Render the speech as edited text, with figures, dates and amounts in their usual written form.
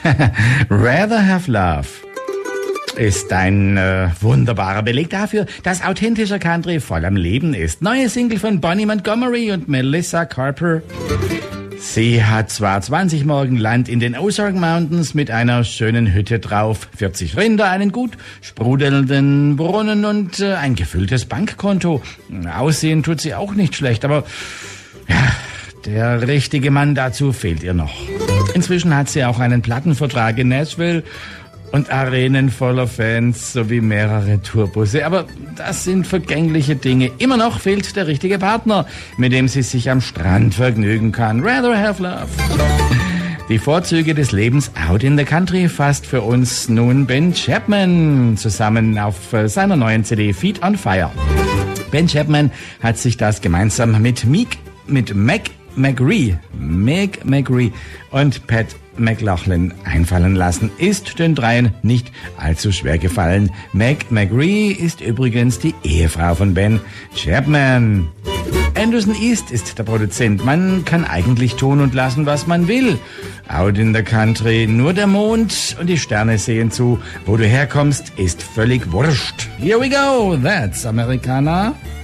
Rather Have Love ist ein wunderbarer Beleg dafür, dass authentischer Country voll am Leben ist. Neue Single von Bonnie Montgomery und Melissa Carper. Sie hat zwar 20 Morgen Land in den Ozark Mountains mit einer schönen Hütte drauf, 40 Rinder, einen gut sprudelnden Brunnen und ein gefülltes Bankkonto. Aussehen tut sie auch nicht schlecht, aber ja, der richtige Mann dazu fehlt ihr noch. Inzwischen hat sie auch einen Plattenvertrag in Nashville und Arenen voller Fans sowie mehrere Tourbusse. Aber das sind vergängliche Dinge. Immer noch fehlt der richtige Partner, mit dem sie sich am Strand vergnügen kann. Rather Have Love. Die Vorzüge des Lebens out in the country fasst für uns nun Ben Chapman zusammen auf seiner neuen CD Feet on Fire. Ben Chapman hat sich das gemeinsam mit Meg McRae und Pat McLaughlin einfallen lassen. Ist den dreien nicht allzu schwer gefallen. Meg McRae ist übrigens die Ehefrau von Ben Chapman. Anderson East ist der Produzent. Man kann eigentlich tun und lassen, was man will. Out in the country, nur der Mond und die Sterne sehen zu. Wo du herkommst, ist völlig wurscht. Here we go, that's Americana.